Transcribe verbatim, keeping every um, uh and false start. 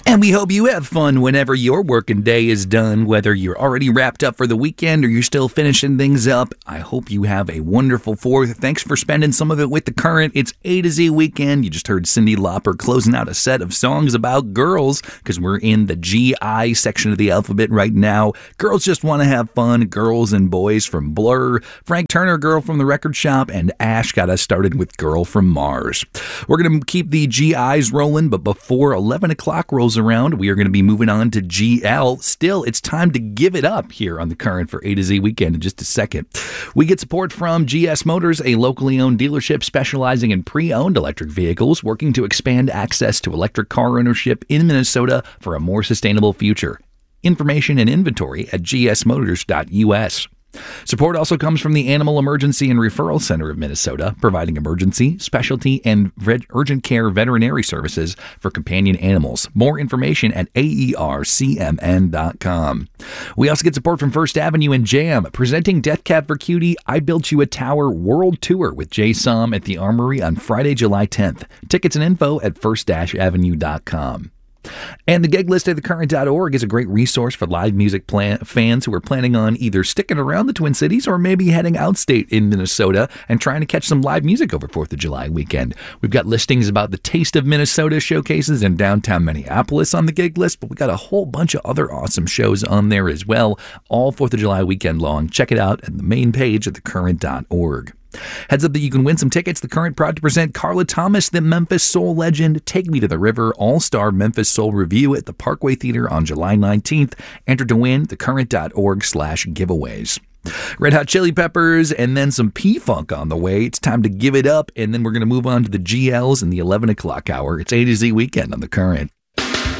And we hope you have fun whenever your working day is done, whether you're already wrapped up for the weekend or you're still finishing things up. I hope you have a wonderful fourth. Thanks for spending some of it with The Current. It's A to Z weekend. You just heard Cyndi Lauper closing out a set of songs about girls because we're in the G I section of the alphabet right now. Girls just want to have fun. Girls and Boys from Blur, Frank Turner, Girl from the Record Shop, and Ash got us started with Girl from Mars. We're going to keep the G Is rolling, but before eleven o'clock rolls around, we are going to be moving on to G L. Still, it's time to give it up here on The Current for A to Z weekend in just a second. We get support from G S Motors, a locally owned dealership specializing in pre-owned electric vehicles, working to expand access to electric car ownership in Minnesota for a more sustainable future. Information and inventory at g s motors dot u s. Support also comes from the Animal Emergency and Referral Center of Minnesota, providing emergency, specialty, and urgent care veterinary services for companion animals. More information at A E R C M N dot com. We also get support from First Avenue and Jam, presenting Death Cab for Cutie, I Built You a Tower World Tour with Jay Som at the Armory on Friday, July tenth. Tickets and info at first avenue dot com. And the gig list at the current dot org is a great resource for live music plan- fans who are planning on either sticking around the Twin Cities or maybe heading outstate in Minnesota and trying to catch some live music over fourth of July weekend. We've got listings about the Taste of Minnesota showcases in downtown Minneapolis on the gig list, but we got a whole bunch of other awesome shows on there as well, all fourth of July weekend long. Check it out at the main page at the current dot org. Heads up that you can win some tickets. The Current proud to present Carla Thomas, the Memphis Soul legend, Take Me to the River, All-Star Memphis Soul Review at the Parkway Theater on July nineteenth. Enter to win, the current dot org slash giveaways. Red Hot Chili Peppers and then some P-Funk on the way. It's time to give it up, and then we're going to move on to the G Ls in the eleven o'clock hour. It's A to Z weekend on The Current.